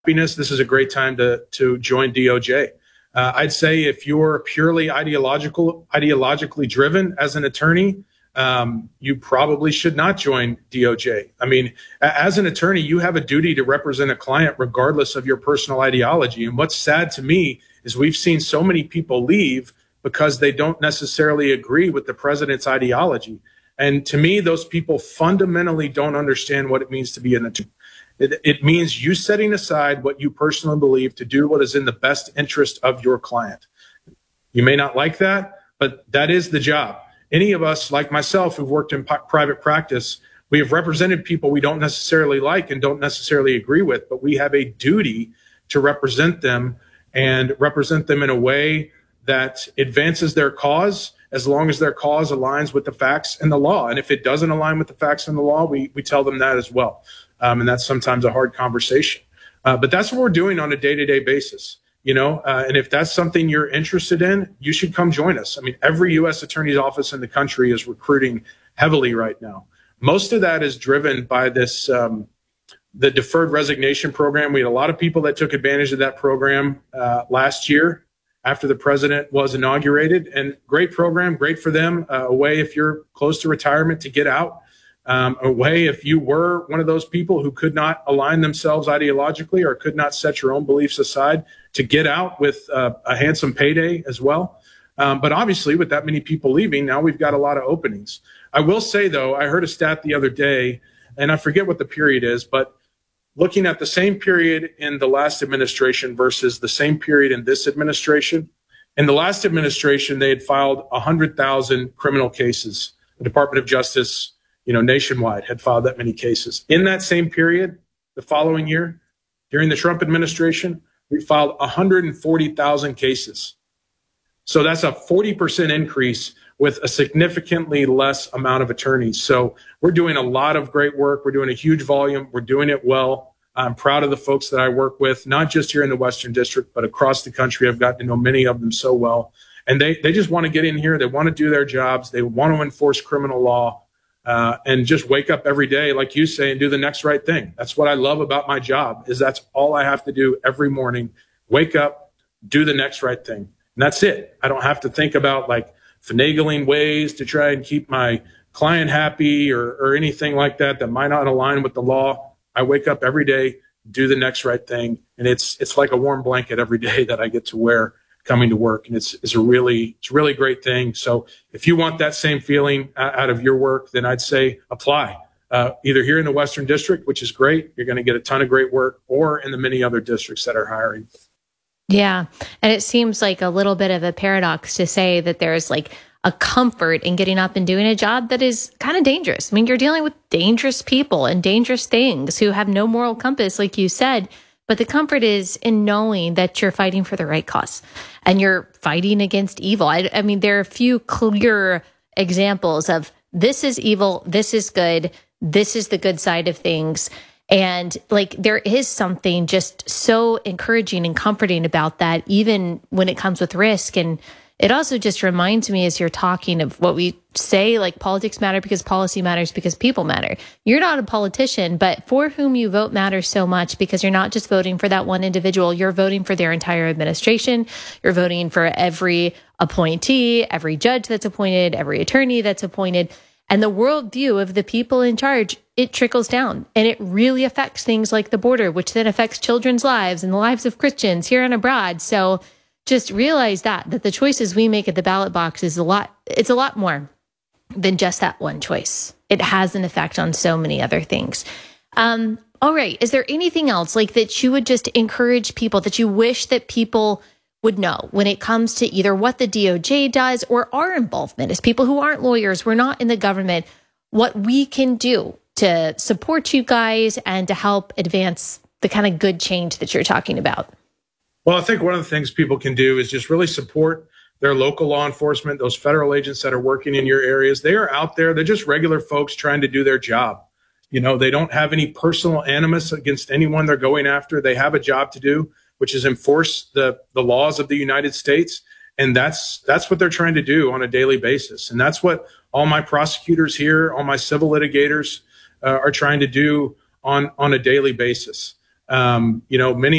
happiness, this is a great time to join DOJ. I'd say if you're purely ideologically driven as an attorney, you probably should not join DOJ. I mean, as an attorney, you have a duty to represent a client regardless of your personal ideology. And what's sad to me is we've seen so many people leave because they don't necessarily agree with the president's ideology. And to me, those people fundamentally don't understand what it means to be an attorney. It means you setting aside what you personally believe to do what is in the best interest of your client. You may not like that, but that is the job. Any of us, like myself, who've worked in private practice, we have represented people we don't necessarily like and don't necessarily agree with, but we have a duty to represent them and represent them in a way that advances their cause, as long as their cause aligns with the facts and the law. And if it doesn't align with the facts and the law, we tell them that as well. And that's sometimes a hard conversation. But that's what we're doing on a day-to-day basis, and if that's something you're interested in, you should come join us. I mean, every U.S. attorney's office in the country is recruiting heavily right now. Most of that is driven by this, the deferred resignation program. We had a lot of people that took advantage of that program last year after the president was inaugurated, and great program, great for them, a way if you're close to retirement to get out. A way if you were one of those people who could not align themselves ideologically or could not set your own beliefs aside, to get out with a handsome payday as well. But obviously, with that many people leaving, now we've got a lot of openings. I will say, though, I heard a stat the other day, and I forget what the period is, but looking at the same period in the last administration versus the same period in this administration, in the last administration, they had filed 100,000 criminal cases. The Department of Justice, nationwide had filed that many cases. In that same period, the following year, during the Trump administration, we filed 140,000 cases. So that's a 40% increase with a significantly less amount of attorneys. So we're doing a lot of great work. We're doing a huge volume. We're doing it well. I'm proud of the folks that I work with, not just here in the Western District, but across the country. I've gotten to know many of them so well. And they just want to get in here. They want to do their jobs. They want to enforce criminal law. And just wake up every day, like you say, and do the next right thing. That's what I love about my job, is that's all I have to do every morning. Wake up, do the next right thing. And that's it. I don't have to think about finagling ways to try and keep my client happy or anything like that might not align with the law. I wake up every day, do the next right thing. And it's like a warm blanket every day that I get to wear coming to work. And it's a really great thing. So if you want that same feeling out of your work, then I'd say apply, either here in the Western District, which is great. You're going to get a ton of great work, or in the many other districts that are hiring. Yeah. And it seems like a little bit of a paradox to say that there's a comfort in getting up and doing a job that is kind of dangerous. I mean, you're dealing with dangerous people and dangerous things who have no moral compass, like you said. But the comfort is in knowing that you're fighting for the right cause and you're fighting against evil. I mean, there are a few clear examples of this is evil, this is good, this is the good side of things. And there is something just so encouraging and comforting about that, even when it comes with risk. And it also just reminds me, as you're talking, of what we say, politics matter because policy matters because people matter. You're not a politician, but for whom you vote matters so much, because you're not just voting for that one individual. You're voting for their entire administration. You're voting for every appointee, every judge that's appointed, every attorney that's appointed. And the worldview of the people in charge, it trickles down, and it really affects things like the border, which then affects children's lives and the lives of Christians here and abroad. So just realize that the choices we make at the ballot box is it's a lot more than just that one choice. It has an effect on so many other things. All right. Is there anything else that you would just encourage people, that you wish that people would know when it comes to either what the DOJ does or our involvement as people who aren't lawyers, we're not in the government, what we can do to support you guys and to help advance the kind of good change that you're talking about? Well, I think one of the things people can do is just really support their local law enforcement, those federal agents that are working in your areas. They are out there. They're just regular folks trying to do their job. They don't have any personal animus against anyone they're going after. They have a job to do, which is enforce the laws of the United States. And that's what they're trying to do on a daily basis. And that's what all my prosecutors here, all my civil litigators are trying to do on a daily basis. Many